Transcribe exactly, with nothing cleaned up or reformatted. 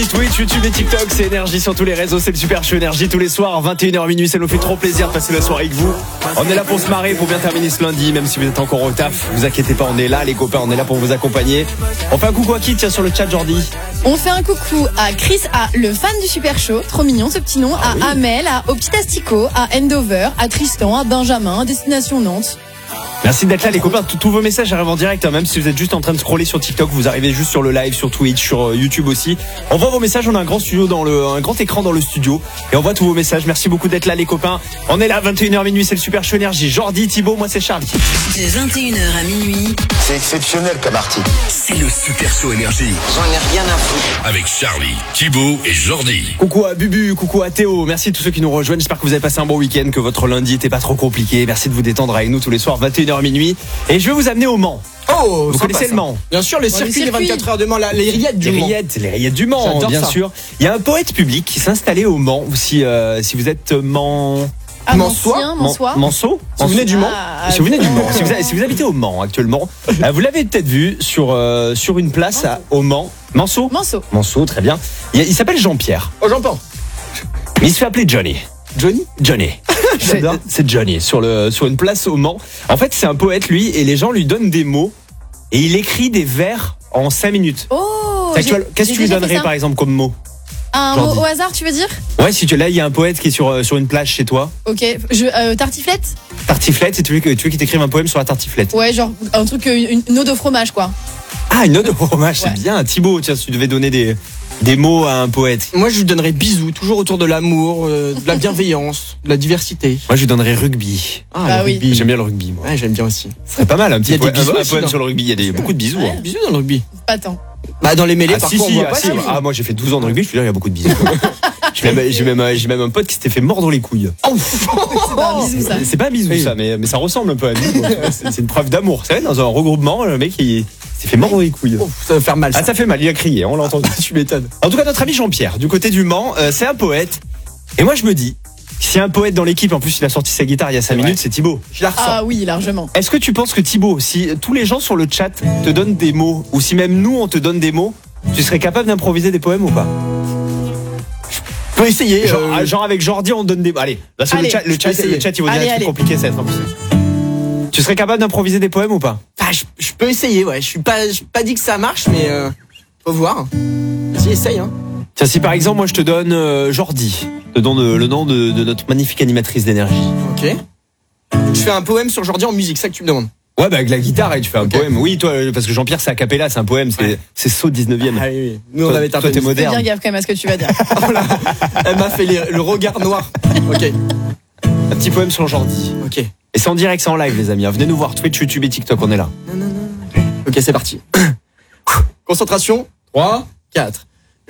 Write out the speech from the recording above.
Twitch, YouTube et TikTok, c'est Énergie sur tous les réseaux, c'est le Super Show Énergie tous les soirs, vingt et une heures minuit, ça nous fait trop plaisir de passer la soirée avec vous. On est là pour se marrer, pour bien terminer ce lundi, même si vous êtes encore au taf, vous inquiétez pas, on est là les copains, on est là pour vous accompagner. On fait un coucou à qui, tiens, sur le chat, Jordi? On fait un coucou à Chris, à le fan du Super Show, trop mignon ce petit nom, Ah à oui. Amel, à Au Petit Astico, à Endover, à Tristan, à Benjamin, Destination Nantes. Merci d'être là les copains, tous tous vos messages arrivent en direct, hein, même si vous êtes juste en train de scroller sur TikTok, vous arrivez juste sur le live, sur Twitch, sur euh, YouTube aussi. On voit vos messages, on a un grand studio dans le, un grand écran dans le studio et on voit tous vos messages. Merci beaucoup d'être là les copains. On est là, vingt et une heures minuit, c'est le Super Show Énergie. Jordi, Thibaut, moi c'est Charlie. De vingt et une heures à minuit, C'est exceptionnel comme article. C'est le Super Show Énergie J'en ai rien à foutre. avec Charlie, Thibaut et Jordi. Coucou à Bubu, coucou à Théo, merci à tous ceux qui nous rejoignent, j'espère que vous avez passé un bon week-end, que votre lundi était pas trop compliqué, merci de vous détendre avec nous tous les soirs, vingt et une heures minuit, et je vais vous amener au Mans. Oh, Vous sympa, connaissez ça. le Mans? Bien sûr, les Oh, circuits les des circuits. vingt-quatre heures de Mans, là, les rillettes du Les Mans. rillettes, les rillettes du Mans, J'adore bien ça. sûr. Il y a un poète public qui s'est installé au Mans, si, euh, si vous êtes Mans... Ah, Mansois, Mancien, Mansois. Manceau? Si vous venez du Mans. Ah, Si vous venez du Mans, si vous, si vous habitez au Mans actuellement, euh, vous l'avez peut-être vu sur, euh, sur une place à, au Mans. Manceau? Manceau. Manceau, très bien. Il, il s'appelle Jean-Pierre, Oh, j'entends. mais il se fait appeler Johnny. Johnny. Johnny. C'est J'adore. c'est Johnny sur le sur une place au Mans. En fait, c'est un poète lui et les gens lui donnent des mots et il écrit des vers en cinq minutes. Oh, Qu'est-ce que tu j'ai- vas- qu'est-ce que j'ai tu lui déjà fait donnerais ça. par exemple comme mot? Un Jordi. mot au hasard, tu veux dire? Ouais, si tu là, il y a un poète qui est sur euh, sur une plage chez toi, Ok. Je, euh, tartiflette? tartiflette, et tu veux que tu veux qu'il t'écrive un poème sur la tartiflette. Ouais, genre un truc, euh, une, une eau de fromage, quoi. Ah, une ode au fromage, Ouais. c'est bien. Thibaut, tiens, si tu devais donner des des mots à un poète. Moi, je lui donnerais bisous, toujours autour de l'amour, euh, de la bienveillance, de la diversité. Moi, je lui donnerais rugby. Ah, Bah le oui. rugby. J'aime bien le rugby, moi. Ouais, j'aime bien aussi. Ce serait pas mal un petit Il y a des poème, bisous un aussi, poème non sur le rugby. Il y a des, beaucoup de bisous. Ouais, hein. bisous dans le rugby. Pas tant. Bah, dans les mêlées, Ah, parfois, si, on si, voit ah, pas si. ça. Ah, moi j'ai fait douze ans de rugby, je suis là, il y a beaucoup de bisous. J'ai même, j'ai même, j'ai même un pote qui s'était fait mordre les couilles. Oh, C'est pas un bisou, ça. C'est pas un bisou Oui. ça, mais, mais ça ressemble un peu à un bisou. C'est c'est une preuve d'amour. Vous savez, dans un regroupement, le mec il s'est fait mordre les couilles. oh, ça va faire mal, ça. Ah, ça fait mal, il a crié, on l'a entendu. Tu m'étonnes. En tout cas, notre ami Jean-Pierre, du côté du Mans, euh, c'est un poète. Et moi je me dis, s'il y a un poète dans l'équipe, en plus il a sorti sa guitare il y a cinq vrai. minutes, c'est Thibaut. Je la ressens. Ah oui, largement. Est-ce que tu penses que Thibaut, si tous les gens sur le chat te donnent des mots, ou si même nous on te donne des mots, tu serais capable d'improviser des poèmes ou pas? Faut essayer. Genre, euh, ah, genre avec Jordi on donne des... Allez, parce que le Allez, chat, le je chat, peux essayer. le chat il va dire Allez, des trucs allez. compliqués, ça va être impossible. Tu serais capable d'improviser des poèmes ou pas? ah, je, je peux essayer, ouais. Je suis pas, je suis pas dit que ça marche, mais euh, faut voir. Vas-y, essaye, hein. Tiens, si par exemple moi je te donne euh, Jordi, je te donne euh, le nom de, de notre magnifique animatrice d'énergie. Ok. Je fais un poème sur Jordi en musique, c'est ça que tu me demandes. Ouais, bah avec la guitare et tu fais un poème. Oui, toi, euh, parce que Jean-Pierre c'est a cappella, c'est un poème, c'est Ouais. c'est saut dix-neuvième. Ah oui, oui. Nous, on Toi- avait été un toi, peu t'es mis- Fais moderne. bien gaffe quand même à ce que tu vas dire. Elle m'a fait les- le regard noir. Ok, Un petit poème sur Jordi. ok. Et c'est en direct, c'est en live les amis. Venez nous voir, Twitch, YouTube et TikTok, on est là. Ok, c'est parti. Concentration. trois, quatre.